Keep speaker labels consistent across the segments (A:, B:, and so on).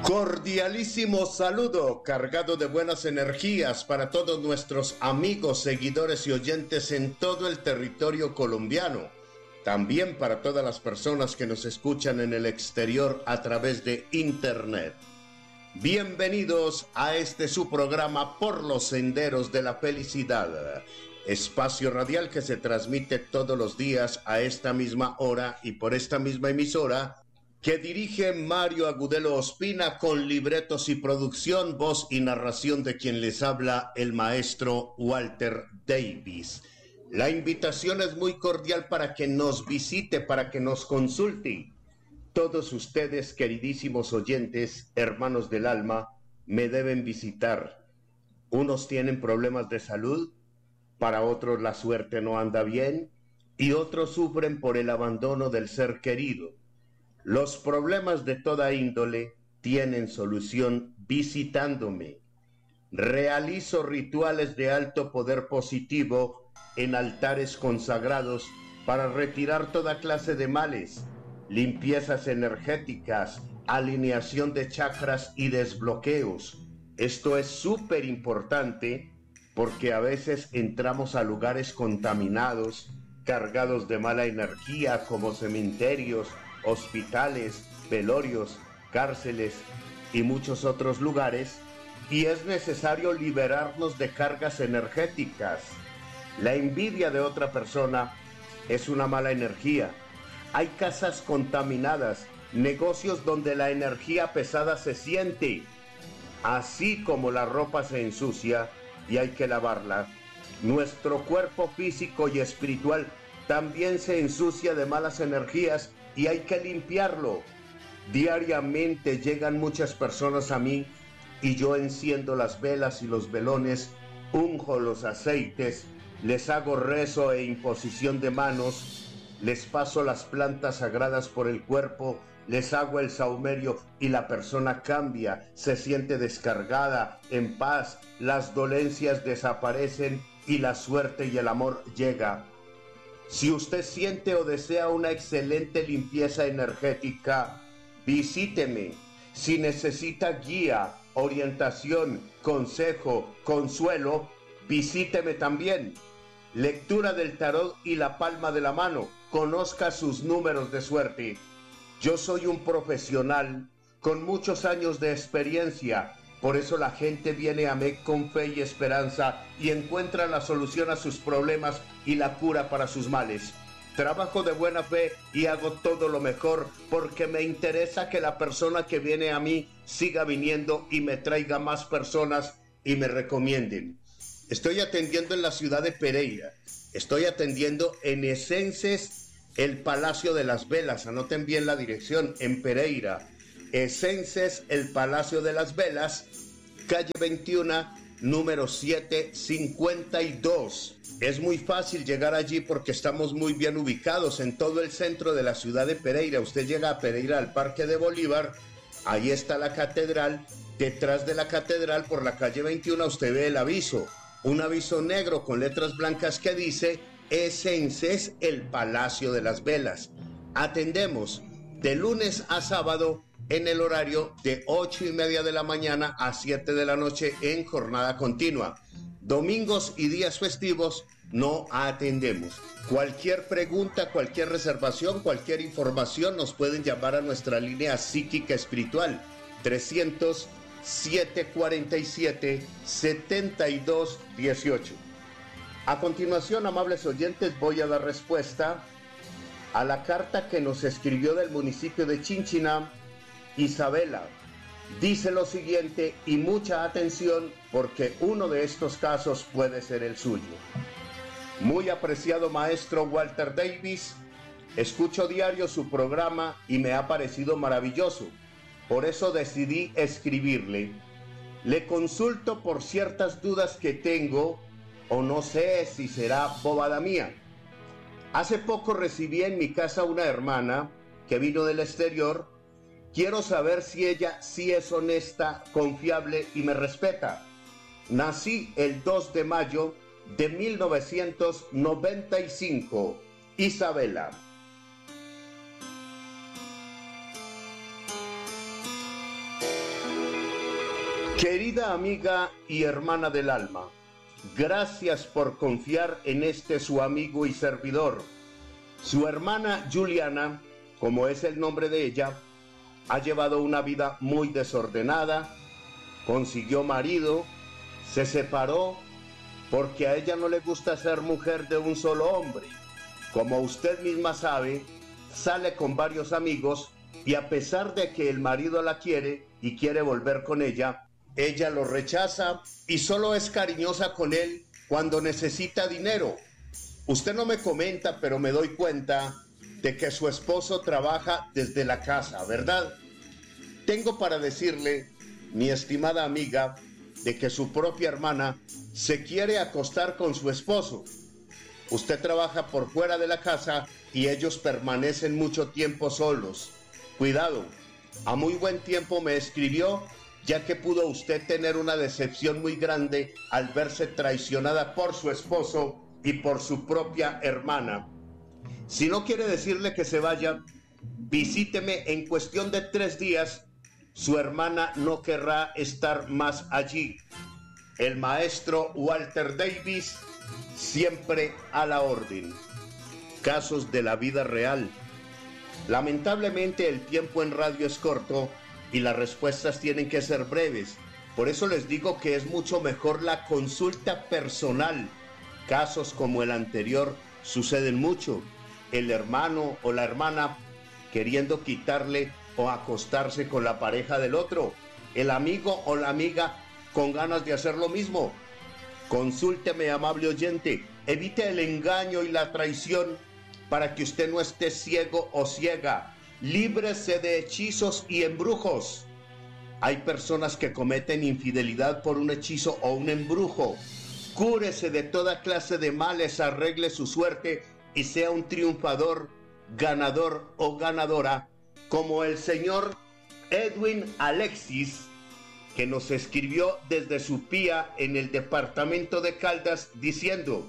A: Cordialísimo saludo cargado de buenas energías para todos nuestros amigos, seguidores y oyentes en todo el territorio colombiano. También para todas las personas que nos escuchan en el exterior a través de internet. Bienvenidos a este su programa Por los Senderos de la Felicidad. Espacio radial que se transmite todos los días a esta misma hora y por esta misma emisora, que dirige Mario Agudelo Ospina con libretos y producción, voz y narración de quien les habla, el maestro Walter Davis. La invitación es muy cordial para que nos visite, para que nos consulte. Todos ustedes, queridísimos oyentes, hermanos del alma, me deben visitar. Unos tienen problemas de salud, para otros la suerte no anda bien, y otros sufren por el abandono del ser querido. Los problemas de toda índole tienen solución visitándome. Realizo rituales de alto poder positivo en altares consagrados para retirar toda clase de males, limpiezas energéticas, alineación de chakras y desbloqueos. Esto es súper importante porque a veces entramos a lugares contaminados, cargados de mala energía, como cementerios, hospitales, velorios, cárceles y muchos otros lugares, y es necesario liberarnos de cargas energéticas. La envidia de otra persona es una mala energía. Hay casas contaminadas, negocios donde la energía pesada se siente, así como la ropa se ensucia y hay que lavarla. Nuestro cuerpo físico y espiritual también se ensucia de malas energías y hay que limpiarlo. Diariamente llegan muchas personas a mí y yo enciendo las velas y los velones, unjo los aceites, les hago rezo e imposición de manos, les paso las plantas sagradas por el cuerpo, les hago el saumerio y la persona cambia, se siente descargada, en paz, las dolencias desaparecen y la suerte y el amor llega. Si usted siente o desea una excelente limpieza energética, visíteme. Si necesita guía, orientación, consejo, consuelo, visíteme también. Lectura del tarot y la palma de la mano. Conozca sus números de suerte. Yo soy un profesional con muchos años de experiencia. Por eso la gente viene a mí con fe y esperanza y encuentra la solución a sus problemas y la cura para sus males. Trabajo de buena fe y hago todo lo mejor porque me interesa que la persona que viene a mí siga viniendo y me traiga más personas y me recomienden. Estoy atendiendo en la ciudad de Pereira. Estoy atendiendo en Esences, el Palacio de las Velas. Anoten bien la dirección, en Pereira. Esences, el Palacio de las Velas, calle 21, número 752. Es muy fácil llegar allí porque estamos muy bien ubicados en todo el centro de la ciudad de Pereira. Usted llega a Pereira al Parque de Bolívar, ahí está la catedral. Detrás de la catedral, por la calle 21, usted ve el aviso, un aviso negro con letras blancas que dice Esences, el Palacio de las Velas. Atendemos de lunes a sábado en el horario de 8:30 de la mañana a 7 de la noche en jornada continua. Domingos y días festivos no atendemos. Cualquier pregunta, cualquier reservación, cualquier información nos pueden llamar a nuestra línea psíquica espiritual 300-747-7218. A continuación, amables oyentes, voy a dar respuesta a la carta que nos escribió del municipio de Chinchiná Isabela. Dice lo siguiente, y mucha atención porque uno de estos casos puede ser el suyo. Muy apreciado maestro Walter Davis, escucho diario su programa y me ha parecido maravilloso. Por eso decidí escribirle. Le consulto por ciertas dudas que tengo, o no sé si será bobada mía. Hace poco recibí en mi casa una hermana que vino del exterior. Quiero saber si ella sí es honesta, confiable y me respeta. Nací el 2 de mayo de 1995. Isabela. Querida amiga y hermana del alma, gracias por confiar en este su amigo y servidor. Su hermana Juliana, como es el nombre de ella, ha llevado una vida muy desordenada, consiguió marido, se separó porque a ella no le gusta ser mujer de un solo hombre. Como usted misma sabe, sale con varios amigos y a pesar de que el marido la quiere y quiere volver con ella lo rechaza y solo es cariñosa con él cuando necesita dinero. Usted no me comenta, pero me doy cuenta de que su esposo trabaja desde la casa, ¿verdad? Tengo para decirle, mi estimada amiga, de que su propia hermana se quiere acostar con su esposo. Usted trabaja por fuera de la casa y ellos permanecen mucho tiempo solos. Cuidado, a muy buen tiempo me escribió, ya que pudo usted tener una decepción muy grande al verse traicionada por su esposo y por su propia hermana. Si no quiere decirle que se vaya, visíteme en cuestión de 3 días. Su hermana no querrá estar más allí. El maestro Walter Davis, siempre a la orden. Casos de la vida real. Lamentablemente el tiempo en radio es corto y las respuestas tienen que ser breves. Por eso les digo que es mucho mejor la consulta personal. Casos como el anterior suceden mucho. El hermano o la hermana queriendo quitarle o acostarse con la pareja del otro. El amigo o la amiga con ganas de hacer lo mismo. Consúlteme, amable oyente. Evite el engaño y la traición para que usted no esté ciego o ciega. Líbrese de hechizos y embrujos. Hay personas que cometen infidelidad por un hechizo o un embrujo. Cúrese de toda clase de males, arregle su suerte y sea un triunfador, ganador o ganadora, como el señor Edwin Alexis, que nos escribió desde su pía en el departamento de Caldas diciendo: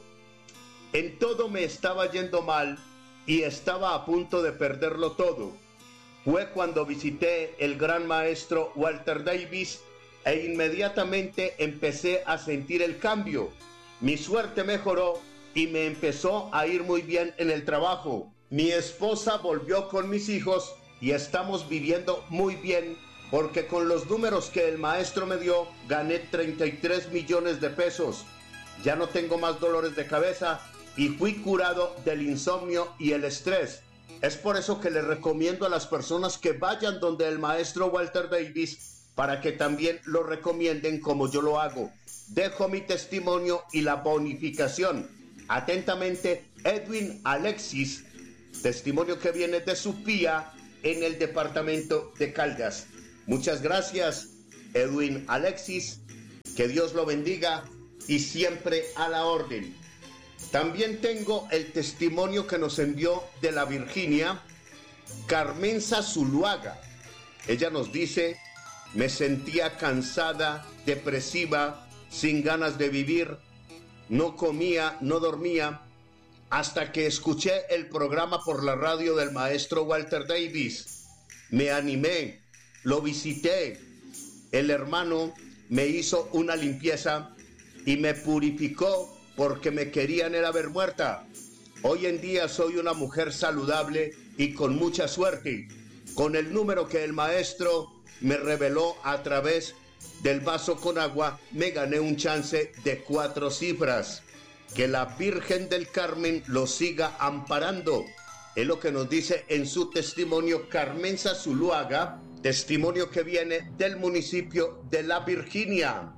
A: en todo me estaba yendo mal y estaba a punto de perderlo todo. Fue cuando visité el gran maestro Walter Davis e inmediatamente empecé a sentir el cambio. Mi suerte mejoró y me empezó a ir muy bien en el trabajo. Mi esposa volvió con mis hijos y estamos viviendo muy bien porque con los números que el maestro me dio gané 33 millones de pesos. Ya no tengo más dolores de cabeza y fui curado del insomnio y el estrés. Es por eso que les recomiendo a las personas que vayan donde el maestro Walter Davis para que también lo recomienden como yo lo hago. Dejo mi testimonio y la bonificación. Atentamente, Edwin Alexis, testimonio que viene de su pía en el departamento de Caldas. Muchas gracias, Edwin Alexis, que Dios lo bendiga y siempre a la orden. También tengo el testimonio que nos envió de la Virginia, Carmenza Zuluaga. Ella nos dice: me sentía cansada, depresiva, sin ganas de vivir, no comía, no dormía, hasta que escuché el programa por la radio del maestro Walter Davis. Me animé, lo visité. El hermano me hizo una limpieza y me purificó porque me querían era ver muerta. Hoy en día soy una mujer saludable y con mucha suerte. Con el número que el maestro me reveló a través del vaso con agua, me gané un chance de 4 cifras. Que la Virgen del Carmen lo siga amparando. Es lo que nos dice en su testimonio Carmenza Zuluaga, testimonio que viene del municipio de La Virginia,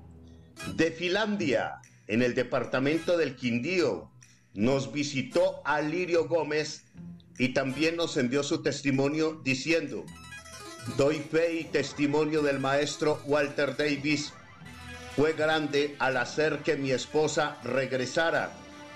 A: de Finlandia, en el departamento del Quindío. Nos visitó Alirio Gómez y también nos envió su testimonio diciendo: doy fe y testimonio del maestro Walter Davis. Fue grande al hacer que mi esposa regresara.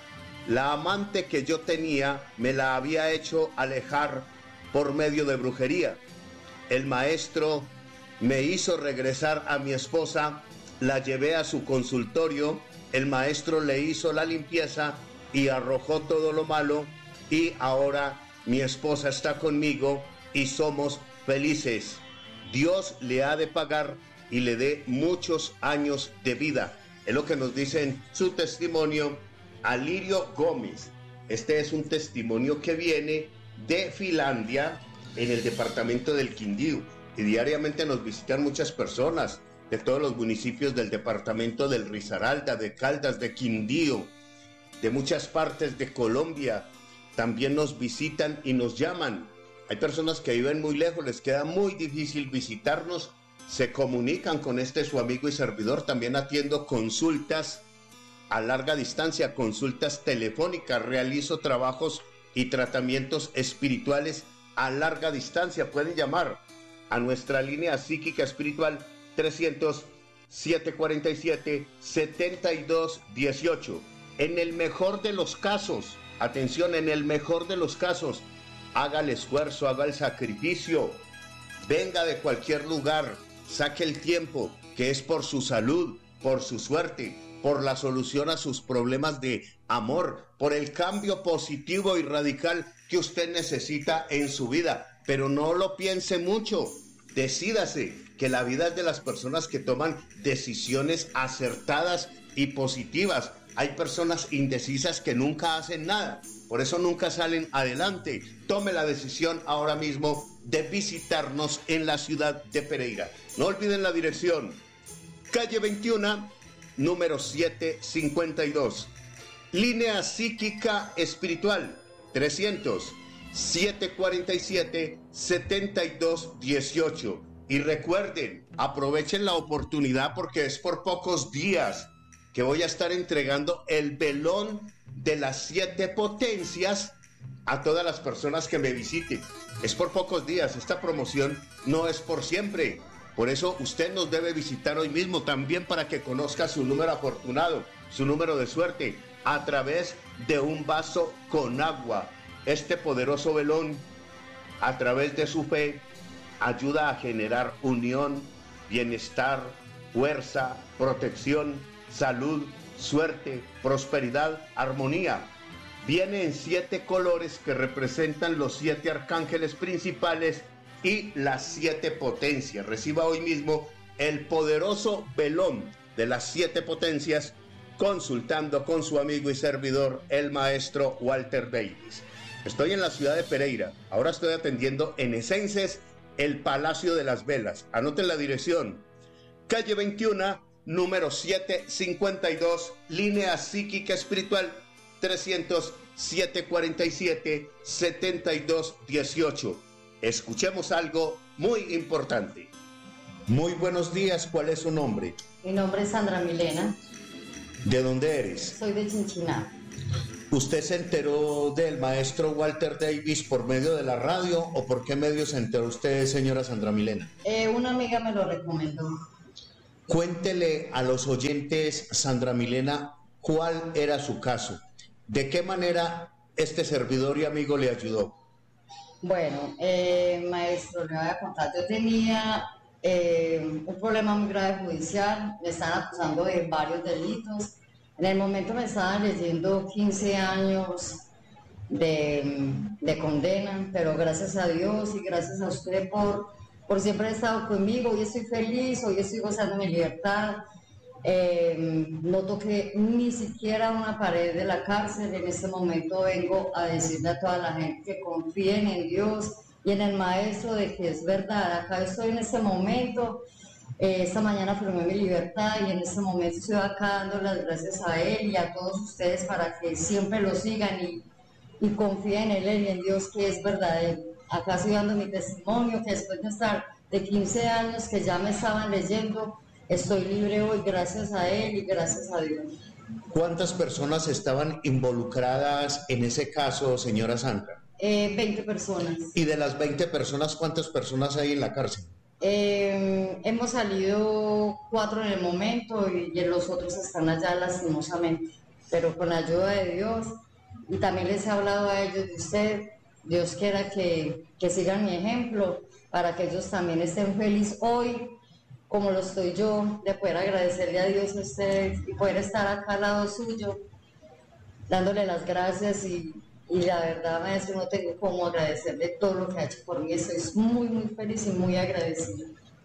A: La amante que yo tenía me la había hecho alejar por medio de brujería. El maestro me hizo regresar a mi esposa, la llevé a su consultorio, el maestro le hizo la limpieza y arrojó todo lo malo y ahora mi esposa está conmigo y somos felices. Dios le ha de pagar y le dé muchos años de vida. Es lo que nos dice en su testimonio Alirio Gómez. Este es un testimonio que viene de Finlandia, en el departamento del Quindío, y diariamente nos visitan muchas personas de todos los municipios del departamento del Risaralda, de Caldas, de Quindío, de muchas partes de Colombia. También nos visitan y nos llaman. Hay personas que viven muy lejos, les queda muy difícil visitarnos, se comunican con este su amigo y servidor. También atiendo consultas a larga distancia, consultas telefónicas, realizo trabajos y tratamientos espirituales a larga distancia. Pueden llamar a nuestra línea psíquica espiritual 300-747-7218. En el mejor de los casos, atención, en el mejor de los casos, haga el esfuerzo, haga el sacrificio, venga de cualquier lugar, saque el tiempo, que es por su salud, por su suerte, por la solución a sus problemas de amor, por el cambio positivo y radical que usted necesita en su vida. Pero no lo piense mucho, decídase, que la vida es de las personas que toman decisiones acertadas y positivas. Hay personas indecisas que nunca hacen nada, por eso nunca salen adelante. Tome la decisión ahora mismo de visitarnos en la ciudad de Pereira. No olviden la dirección: calle 21, número 752. Línea psíquica espiritual 300-747-7218. Y recuerden, aprovechen la oportunidad porque es por pocos días que voy a estar entregando el velón de las 7 potencias a todas las personas que me visiten. Es por pocos días, esta promoción no es por siempre. Por eso usted nos debe visitar hoy mismo también para que conozca su número afortunado, su número de suerte, a través de un vaso con agua. Este poderoso velón, a través de su fe, ayuda a generar unión, bienestar, fuerza, protección, salud, suerte, prosperidad, armonía. Viene en 7 colores que representan los 7 arcángeles principales y las 7 potencias. Reciba hoy mismo el poderoso velón de las 7 potencias consultando con su amigo y servidor, el maestro Walter Davis. Estoy en la ciudad de Pereira. Ahora estoy atendiendo en Esenses, el Palacio de las Velas. Anoten la dirección: calle 21, número 752, línea psíquica espiritual 300-747-7218. Escuchemos algo muy importante. Muy buenos días, ¿cuál es su nombre?
B: Mi nombre es Sandra Milena.
A: ¿De dónde eres?
B: Soy de Chinchiná.
A: ¿Usted se enteró del maestro Walter Davis por medio de la radio o por qué medio se enteró usted, señora Sandra Milena?
B: Una amiga me lo recomendó.
A: Cuéntele a los oyentes, Sandra Milena, cuál era su caso. ¿De qué manera este servidor y amigo le ayudó?
B: Bueno, maestro, le voy a contar. Yo tenía un problema muy grave judicial. Me estaban acusando de varios delitos. En el momento me estaban leyendo 15 años de condena, pero gracias a Dios y gracias a usted por siempre haber estado conmigo. Hoy estoy feliz, hoy estoy gozando mi libertad. No toqué ni siquiera una pared de la cárcel. En este momento vengo a decirle a toda la gente que confíen en Dios y en el maestro, de que es verdad. Acá estoy en este momento. Esta mañana firmé mi libertad y en este momento estoy acá dando las gracias a él y a todos ustedes para que siempre lo sigan y confíen en él y en Dios, que es verdadero. Acá estoy dando mi testimonio, que después de estar de 15 años que ya me estaban leyendo, estoy libre hoy gracias a él y gracias a Dios.
A: ¿Cuántas personas estaban involucradas en ese caso, señora Sandra?
B: 20 personas.
A: ¿Y de las 20 personas, cuántas personas hay en la cárcel?
B: Hemos salido 4 en el momento y los otros están allá lastimosamente, pero con la ayuda de Dios, y también les he hablado a ellos de usted. Dios quiera que sigan mi ejemplo para que ellos también estén felices hoy como lo estoy yo, de poder agradecerle a Dios a ustedes y poder estar acá al lado suyo dándole las gracias y la verdad, maestro, no tengo cómo agradecerle todo lo que ha hecho por mí. Estoy muy, muy feliz y muy agradecida.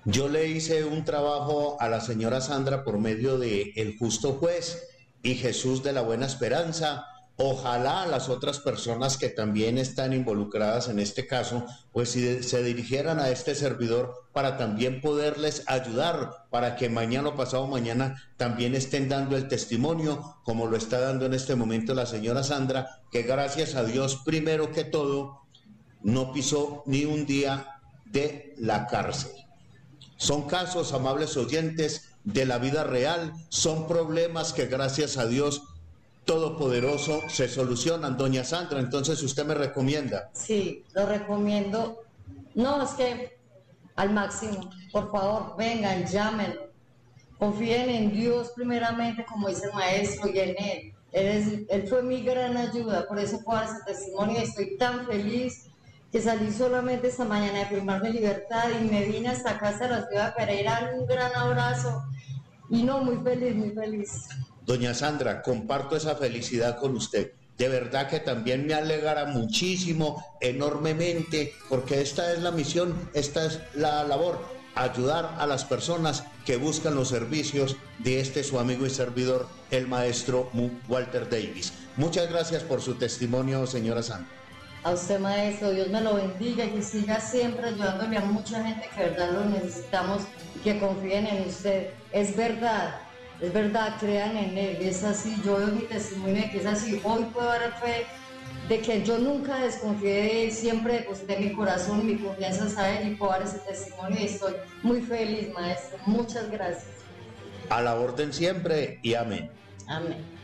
A: Yo le hice un trabajo a la señora Sandra por medio de El Justo Juez y Jesús de la Buena Esperanza. Ojalá las otras personas que también están involucradas en este caso, pues si se dirigieran a este servidor para también poderles ayudar, para que mañana o pasado mañana también estén dando el testimonio, como lo está dando en este momento la señora Sandra, que gracias a Dios, primero que todo, no pisó ni un día de la cárcel. Son casos, amables oyentes, de la vida real, son problemas que gracias a Dios Todopoderoso se solucionan. Doña Sandra, entonces usted me recomienda.
B: Sí, lo recomiendo. No, es que al máximo, por favor, vengan, llamen, confíen en Dios primeramente, como dice el maestro, y en Él. Él fue mi gran ayuda, por eso puedo dar ese testimonio y estoy tan feliz que salí solamente esta mañana de firmarme libertad y me vine hasta acá, hasta la ciudad de Pereira. Un gran abrazo y no, muy feliz, muy feliz.
A: Doña Sandra, comparto esa felicidad con usted. De verdad que también me alegra muchísimo, enormemente, porque esta es la misión, esta es la labor, ayudar a las personas que buscan los servicios de este su amigo y servidor, el maestro Walter Davis. Muchas gracias por su testimonio, señora Sandra.
B: A usted, maestro, Dios me lo bendiga y que siga siempre ayudándole a mucha gente que de verdad lo necesitamos y que confíen en usted. Es verdad, crean en Él, es así. Yo doy mi testimonio de que es así. Hoy puedo dar fe de que yo nunca desconfié de Él, siempre deposité mi corazón, mi confianza a Él y puedo dar ese testimonio y estoy muy feliz, maestro. Muchas gracias.
A: A la orden siempre y amén.
B: Amén.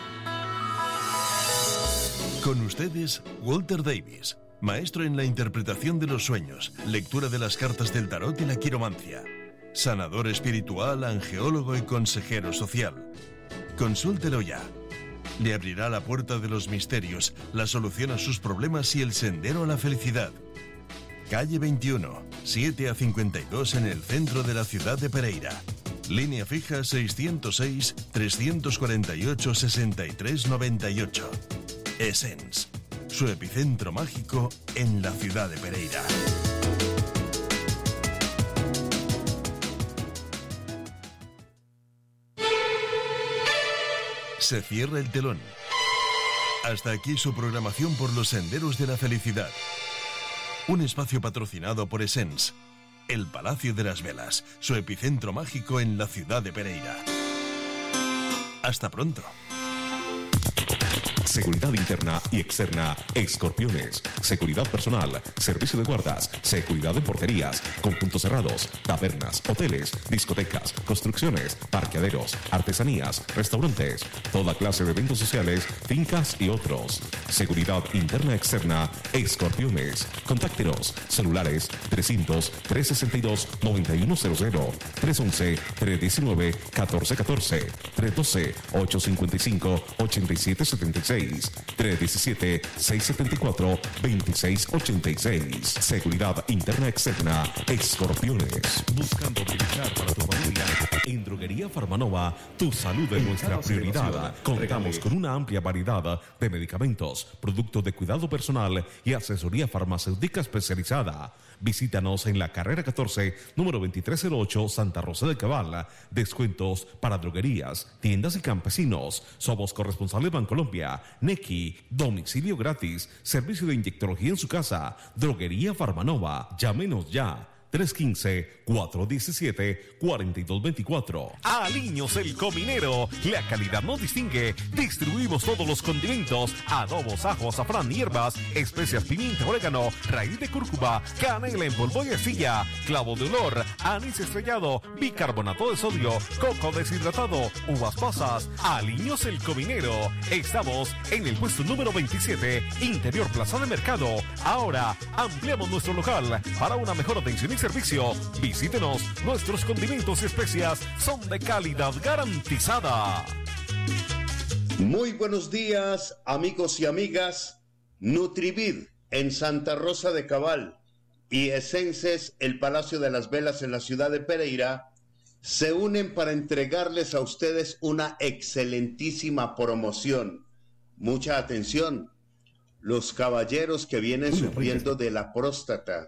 C: Con ustedes, Walter Davis, maestro en la interpretación de los sueños, lectura de las cartas del tarot y la quiromancia, sanador espiritual, angeólogo y consejero social. Consúltelo ya. Le abrirá la puerta de los misterios, la solución a sus problemas y el sendero a la felicidad. Calle 21, 7 a 52 en el centro de la ciudad de Pereira. Línea fija 606-348-6398. Essence, su epicentro mágico en la ciudad de Pereira. Se cierra el telón. Hasta aquí su programación por los senderos de la felicidad. Un espacio patrocinado por Essence, el Palacio de las Velas, su epicentro mágico en la ciudad de Pereira. Hasta pronto.
D: Seguridad interna y externa, Escorpiones. Seguridad personal, servicio de guardas, seguridad de porterías, conjuntos cerrados, tabernas, hoteles, discotecas, construcciones, parqueaderos, artesanías, restaurantes, toda clase de eventos sociales, fincas y otros. Seguridad interna externa, Escorpiones. Contáctenos, celulares 300-362-9100, 311-319-1414, 312-855-8776, 317-674-2686. Seguridad interna externa, Escorpiones. Buscando bienestar para tu familia. En Droguería Farmanova, tu salud es nuestra prioridad. Contamos con una amplia variedad de medicamentos, productos de cuidado personal y asesoría farmacéutica especializada. Visítanos en la carrera 14, número 2308, Santa Rosa de Cabal. Descuentos para droguerías, tiendas y campesinos. Somos corresponsables Bancolombia, Nequi, domicilio gratis, servicio de inyectología en su casa. Droguería Farmanova. Llámenos ya. 315-417-4224. Aliños el Cominero. La calidad nos distingue. Distribuimos todos los condimentos: adobos, ajo, azafrán, hierbas, especias, pimienta, orégano, raíz de cúrcuma, canela en polvo y arcilla, clavo de olor, anís estrellado, bicarbonato de sodio, coco deshidratado, uvas pasas. Aliños el Cominero. Estamos en el puesto número 27, Interior Plaza de Mercado. Ahora ampliamos nuestro local para una mejor atención y servicio. Visítenos, nuestros condimentos y especias son de calidad garantizada.
A: Muy buenos días, amigos y amigas. Nutrivid en Santa Rosa de Cabal y Essences, el Palacio de las Velas en la ciudad de Pereira, se unen para entregarles a ustedes una excelentísima promoción. Mucha atención. Los caballeros que vienen sufriendo de la próstata,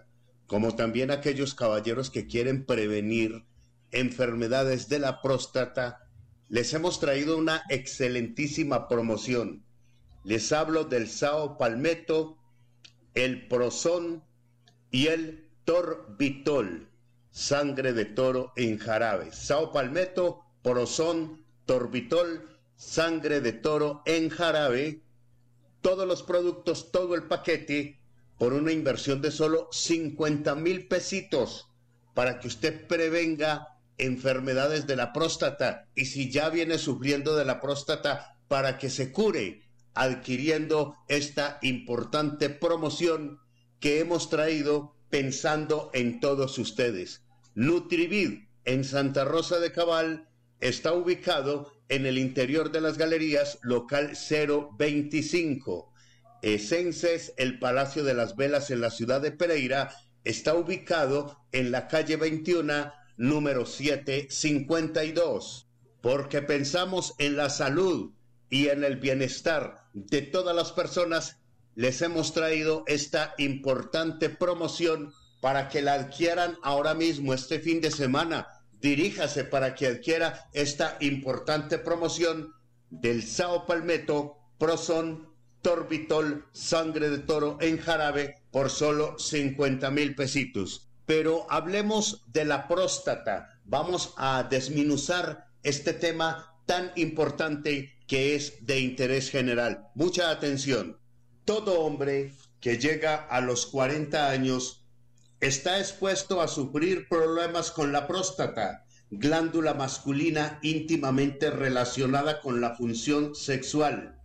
A: como también aquellos caballeros que quieren prevenir enfermedades de la próstata, les hemos traído una excelentísima promoción. Les hablo del Sao Palmetto, el Prozón y el Torbitol, sangre de toro en jarabe. Sao Palmetto, Prozón, Torbitol, sangre de toro en jarabe. Todos los productos, todo el paquete, por una inversión de solo 50,000 pesitos, para que usted prevenga enfermedades de la próstata, y si ya viene sufriendo de la próstata, para que se cure, adquiriendo esta importante promoción que hemos traído pensando en todos ustedes. Nutrivid en Santa Rosa de Cabal está ubicado en el interior de las galerías, local 025. Esences, el Palacio de las Velas en la ciudad de Pereira, está ubicado en la calle 21, número 752. Porque pensamos en la salud y en el bienestar de todas las personas, les hemos traído esta importante promoción para que la adquieran ahora mismo, este fin de semana. Diríjase para que adquiera esta importante promoción del Sao Palmetto, Prozón, Torbitol, sangre de toro en jarabe, por solo 50,000 pesitos. Pero hablemos de la próstata. Vamos a desmenuzar este tema tan importante que es de interés general. Mucha atención. Todo hombre que llega a los 40 años está expuesto a sufrir problemas con la próstata, glándula masculina íntimamente relacionada con la función sexual.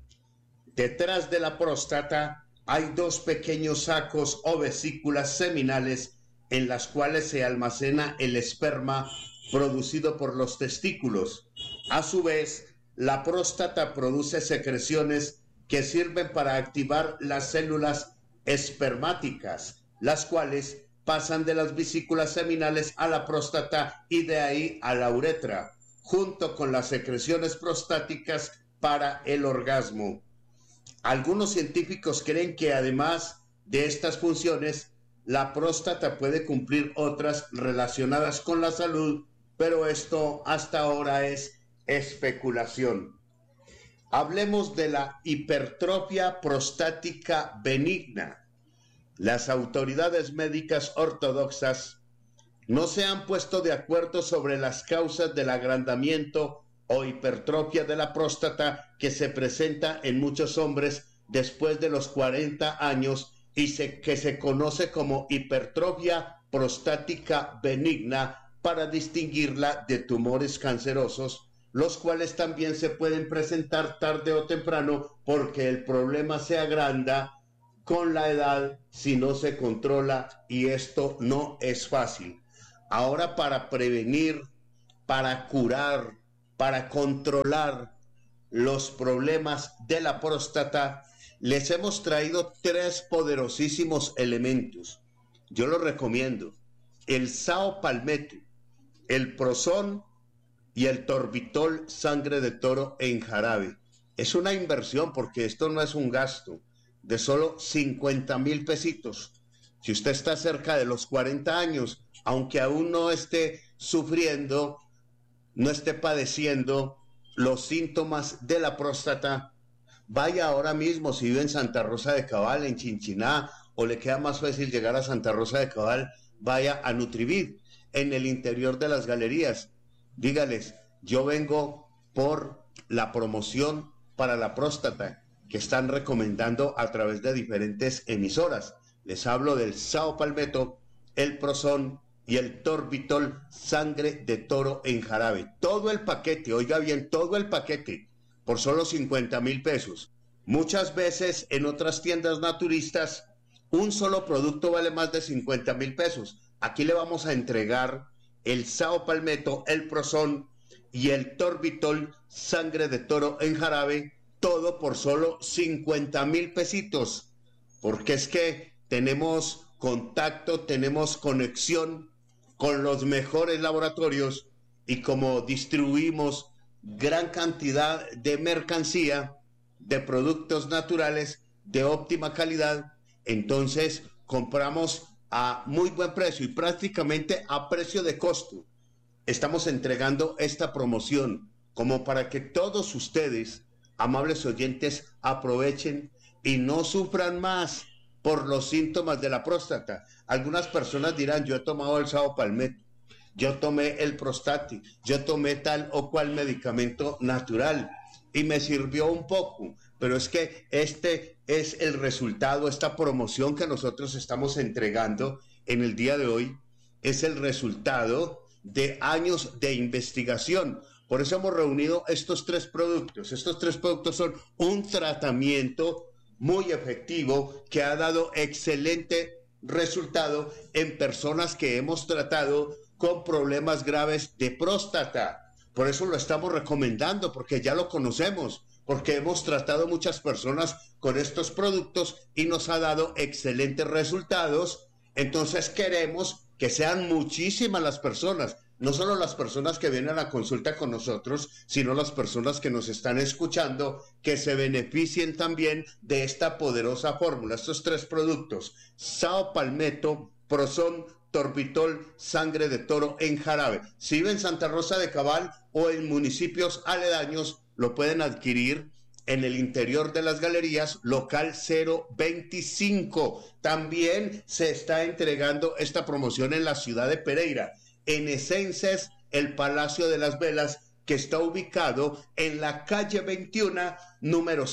A: Detrás de la próstata hay dos pequeños sacos o vesículas seminales en las cuales se almacena el esperma producido por los testículos. A su vez, la próstata produce secreciones que sirven para activar las células espermáticas, las cuales pasan de las vesículas seminales a la próstata y de ahí a la uretra, junto con las secreciones prostáticas para el orgasmo. Algunos científicos creen que además de estas funciones, la próstata puede cumplir otras relacionadas con la salud, pero esto hasta ahora es especulación. Hablemos de la hipertrofia prostática benigna. Las autoridades médicas ortodoxas no se han puesto de acuerdo sobre las causas del agrandamiento o hipertrofia de la próstata que se presenta en muchos hombres después de los 40 años y que se conoce como hipertrofia prostática benigna, para distinguirla de tumores cancerosos, los cuales también se pueden presentar tarde o temprano porque el problema se agranda con la edad si no se controla, y esto no es fácil. Ahora, para prevenir, para curar, para controlar los problemas de la próstata, les hemos traído tres poderosísimos elementos. Yo los recomiendo: el Sao Palmetto, el Prozón y el Torbitol, sangre de toro en jarabe. Es una inversión, porque esto no es un gasto, de solo 50,000 pesitos. Si usted está cerca de los 40 años, aunque aún no esté sufriendo, no esté padeciendo los síntomas de la próstata, vaya ahora mismo. Si vive en Santa Rosa de Cabal, en Chinchiná, o le queda más fácil llegar a Santa Rosa de Cabal, vaya a Nutrivid, en el interior de las galerías. Dígales: yo vengo por la promoción para la próstata que están recomendando a través de diferentes emisoras. Les hablo del Sao Palmetto, el Prozón y el Torbitol, sangre de toro en jarabe. Todo el paquete, oiga bien, todo el paquete, por solo 50,000 pesos. Muchas veces en otras tiendas naturistas, un solo producto vale más de 50,000 pesos. Aquí le vamos a entregar el Sao Palmetto, el Prozón y el Torbitol, sangre de toro en jarabe, todo por solo 50,000 pesitos. Porque es que tenemos contacto, tenemos conexión con los mejores laboratorios, y como distribuimos gran cantidad de mercancía, de productos naturales de óptima calidad, entonces compramos a muy buen precio y prácticamente a precio de costo. Estamos entregando esta promoción como para que todos ustedes, amables oyentes, aprovechen y no sufran más por los síntomas de la próstata. Algunas personas dirán, yo he tomado el Saopalmet, yo tomé el Prostati, yo tomé tal o cual medicamento natural y me sirvió un poco, pero es que este es el resultado, esta promoción que nosotros estamos entregando en el día de hoy, es el resultado de años de investigación. Por eso hemos reunido estos tres productos. Estos tres productos son un tratamiento muy efectivo que ha dado excelente resultado en personas que hemos tratado con problemas graves de próstata. Por eso lo estamos recomendando, porque ya lo conocemos, porque hemos tratado muchas personas con estos productos y nos ha dado excelentes resultados. Entonces queremos que sean muchísimas las personas, no solo las personas que vienen a la consulta con nosotros, sino las personas que nos están escuchando, que se beneficien también de esta poderosa fórmula. Estos tres productos, Saopalmeto, Proson, Torbitol, sangre de toro en jarabe. Si vive en Santa Rosa de Cabal o en municipios aledaños, lo pueden adquirir en el interior de las galerías, local 025. También se está entregando esta promoción en la ciudad de Pereira, en Esences, el Palacio de las Velas, que está ubicado en la calle 21, número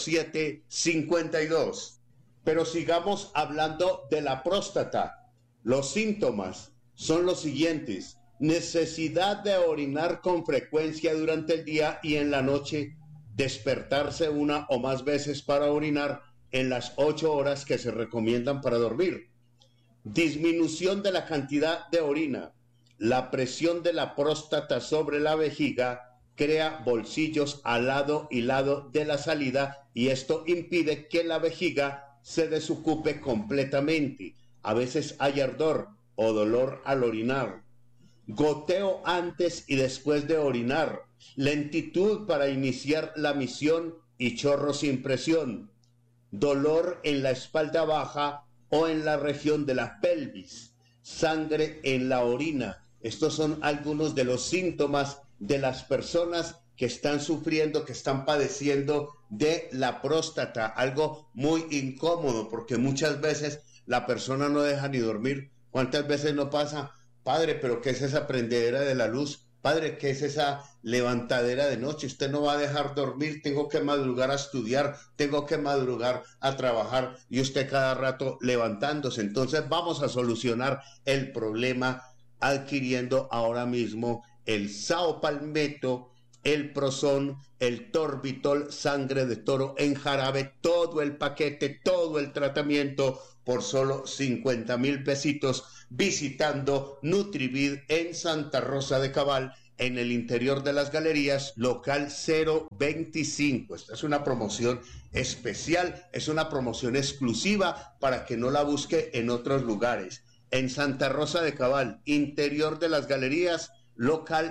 A: 752. Pero sigamos hablando de la próstata. Los síntomas son los siguientes: necesidad de orinar con frecuencia durante el día y en la noche, despertarse una o más veces para orinar en las 8 horas que se recomiendan para dormir, disminución de la cantidad de orina, la presión de la próstata sobre la vejiga crea bolsillos al lado y lado de la salida y esto impide que la vejiga se desocupe completamente. A veces hay ardor o dolor al orinar, goteo antes y después de orinar, lentitud para iniciar la misión y chorro sin presión, dolor en la espalda baja o en la región de la pelvis, sangre en la orina. Estos son algunos de los síntomas de las personas que están sufriendo, que están padeciendo de la próstata, algo muy incómodo porque muchas veces la persona no deja ni dormir. ¿Cuántas veces no pasa? Padre, ¿pero qué es esa prendedera de la luz? Padre, ¿qué es esa levantadera de noche? Usted no va a dejar dormir, tengo que madrugar a estudiar, tengo que madrugar a trabajar y usted cada rato levantándose. Entonces vamos a solucionar el problema adquiriendo ahora mismo el Saopalmeto, el Proson, el Torbitol, sangre de toro en jarabe, todo el paquete, todo el tratamiento por solo 50,000 pesitos, visitando Nutrivid en Santa Rosa de Cabal, en el interior de las galerías, local 025. Esta es una promoción especial, es una promoción exclusiva para que no la busque en otros lugares. En Santa Rosa de Cabal, interior de las galerías, local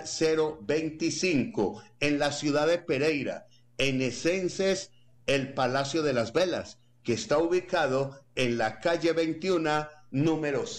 A: 025, en la ciudad de Pereira, en Esences, el Palacio de las Velas, que está ubicado en la calle 21, número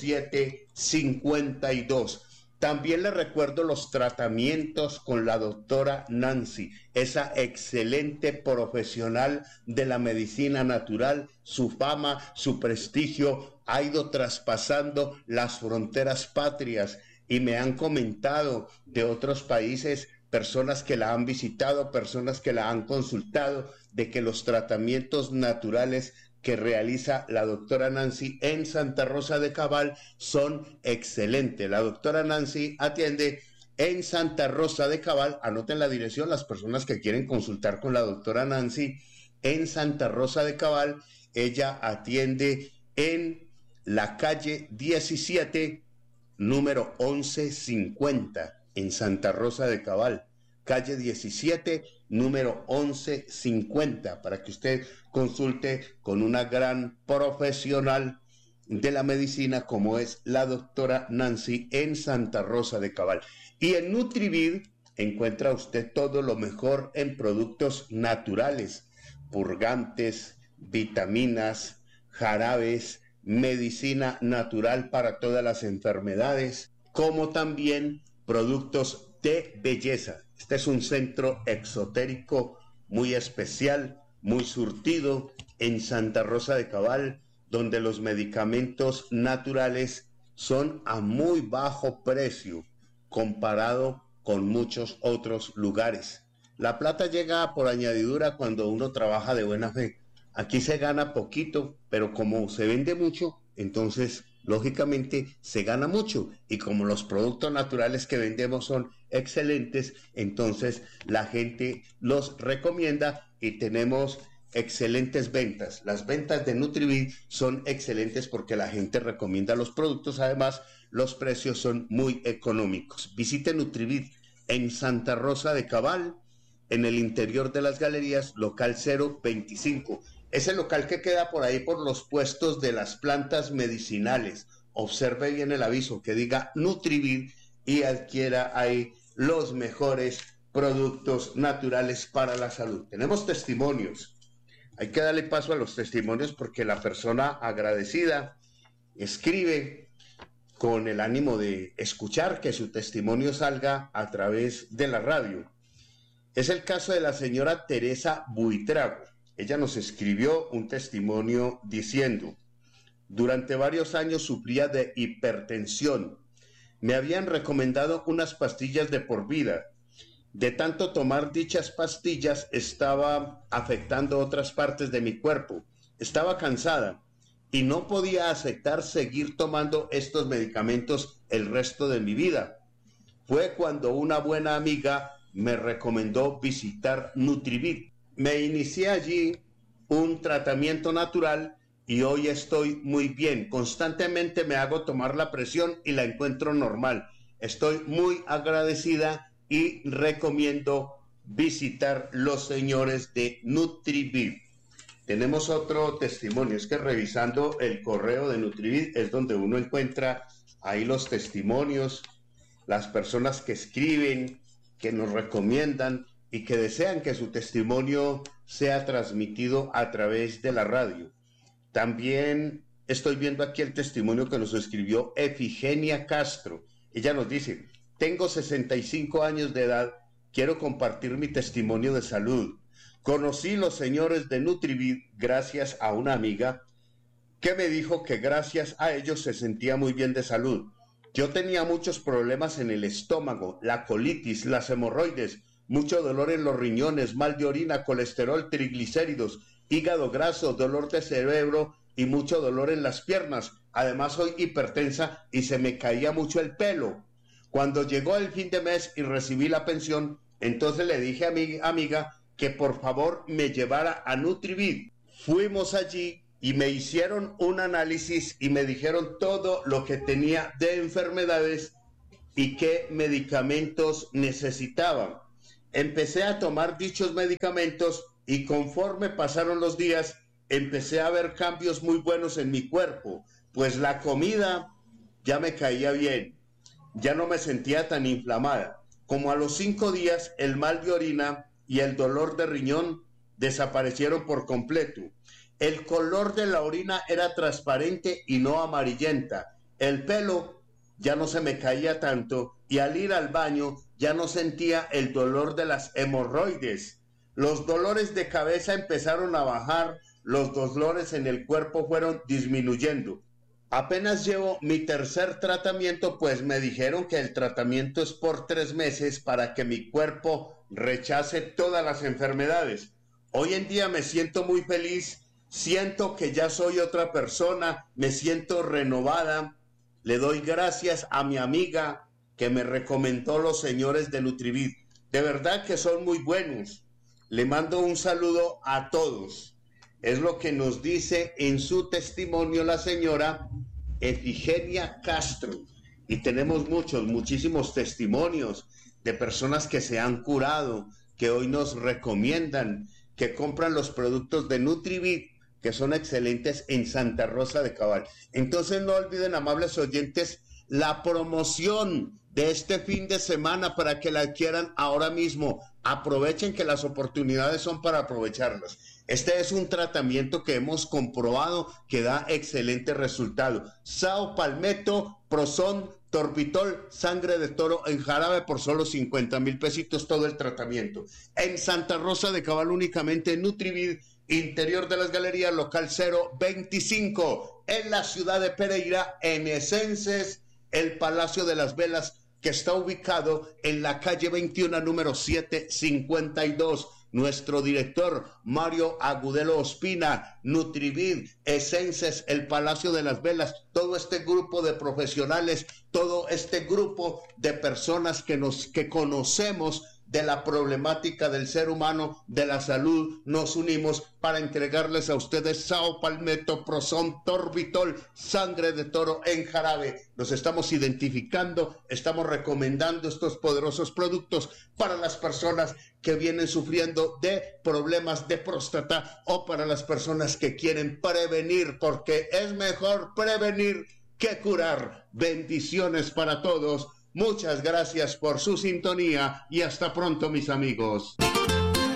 A: 752. También le recuerdo los tratamientos con la doctora Nancy, esa excelente profesional de la medicina natural. Su fama, su prestigio ha ido traspasando las fronteras patrias y me han comentado de otros países, personas que la han visitado, personas que la han consultado, de que los tratamientos naturales que realiza la doctora Nancy en Santa Rosa de Cabal son excelentes. La doctora Nancy atiende en Santa Rosa de Cabal, anoten la dirección las personas que quieren consultar con la doctora Nancy, en Santa Rosa de Cabal. Ella atiende en la calle 17, número 1150, en Santa Rosa de Cabal, calle 17, número 1150, para que usted consulte con una gran profesional de la medicina como es la doctora Nancy en Santa Rosa de Cabal. Y en Nutrivid encuentra usted todo lo mejor en productos naturales, purgantes, vitaminas, jarabes, medicina natural para todas las enfermedades, como también productos de belleza. Este es un centro exotérico muy especial, muy surtido en Santa Rosa de Cabal, donde los medicamentos naturales son a muy bajo precio comparado con muchos otros lugares. La plata llega por añadidura cuando uno trabaja de buena fe. Aquí se gana poquito, pero como se vende mucho, entonces lógicamente se gana mucho. Y como los productos naturales que vendemos son excelentes, entonces la gente los recomienda y tenemos excelentes ventas. Las ventas de Nutrivid son excelentes porque la gente recomienda los productos. Además, los precios son muy económicos. Visite Nutrivid en Santa Rosa de Cabal, en el interior de las galerías, local 025. Es el local que queda por ahí por los puestos de las plantas medicinales. Observe bien el aviso que diga Nutrivid y adquiera ahí los mejores productos naturales para la salud. Tenemos testimonios. Hay que darle paso a los testimonios porque la persona agradecida escribe con el ánimo de escuchar que su testimonio salga a través de la radio. Es el caso de la señora Teresa Buitrago. Ella nos escribió un testimonio diciendo: durante varios años sufría de hipertensión. Me habían recomendado unas pastillas de por vida. De tanto tomar dichas pastillas estaba afectando otras partes de mi cuerpo. Estaba cansada y no podía aceptar seguir tomando estos medicamentos el resto de mi vida. Fue cuando una buena amiga me recomendó visitar Nutrivid. Me inicié allí un tratamiento natural y hoy estoy muy bien. Constantemente me hago tomar la presión y la encuentro normal. Estoy muy agradecida y recomiendo visitar los señores de Nutrivid. Tenemos otro testimonio. Es que revisando el correo de Nutrivid es donde uno encuentra ahí los testimonios, las personas que escriben, que nos recomiendan y que desean que su testimonio sea transmitido a través de la radio. También estoy viendo aquí el testimonio que nos escribió Efigenia Castro. Ella nos dice: tengo 65 años de edad, quiero compartir mi testimonio de salud. Conocí los señores de Nutrivid gracias a una amiga que me dijo que gracias a ellos se sentía muy bien de salud. Yo tenía muchos problemas en el estómago, la colitis, las hemorroides, mucho dolor en los riñones, mal de orina, colesterol, triglicéridos, hígado graso, dolor de cerebro y mucho dolor en las piernas. Además soy hipertensa y se me caía mucho el pelo. Cuando llegó el fin de mes y recibí la pensión, entonces le dije a mi amiga que por favor me llevara a Nutrivid. Fuimos allí y me hicieron un análisis y me dijeron todo lo que tenía de enfermedades y qué medicamentos necesitaba. Empecé a tomar dichos medicamentos y conforme pasaron los días, empecé a ver cambios muy buenos en mi cuerpo, pues la comida ya me caía bien, ya no me sentía tan inflamada. Como a los 5 días, el mal de orina y el dolor de riñón desaparecieron por completo. El color de la orina era transparente y no amarillenta. El pelo ya no se me caía tanto y al ir al baño ya no sentía el dolor de las hemorroides. Los dolores de cabeza empezaron a bajar, los dolores en el cuerpo fueron disminuyendo. Apenas llevo mi tercer tratamiento, pues me dijeron que el tratamiento es por 3 meses para que mi cuerpo rechace todas las enfermedades. Hoy en día me siento muy feliz, siento que ya soy otra persona, me siento renovada. Le doy gracias a mi amiga que me recomendó los señores de Nutrivid. De verdad que son muy buenos. Le mando un saludo a todos. Es lo que nos dice en su testimonio la señora Efigenia Castro. Y tenemos muchísimos testimonios de personas que se han curado, que hoy nos recomiendan, que compran los productos de Nutrivid, que son excelentes en Santa Rosa de Cabal. Entonces no olviden, amables oyentes, la promoción de este fin de semana para que la adquieran ahora mismo. Aprovechen que las oportunidades son para aprovecharlas. Este es un tratamiento que hemos comprobado que da excelente resultado. Sao Palmetto, Proson, Torbitol, sangre de toro en jarabe por solo 50,000 pesitos todo el tratamiento. En Santa Rosa de Cabal únicamente Nutrivid, interior de las galerías, local 025. En la ciudad de Pereira, en Esences, el Palacio de las Velas, que está ubicado en la calle 21, número 752. Nuestro director Mario Agudelo Ospina, Nutrivid, Esences, el Palacio de las Velas, todo este grupo de profesionales, todo este grupo de personas que conocemos de la problemática del ser humano, de la salud, nos unimos para entregarles a ustedes Sao Palmetto, Proson, Torbitol, sangre de toro en jarabe. Nos estamos identificando, estamos recomendando estos poderosos productos para las personas que vienen sufriendo de problemas de próstata o para las personas que quieren prevenir, porque es mejor prevenir que curar. Bendiciones para todos. Muchas gracias por su sintonía y hasta pronto, mis amigos.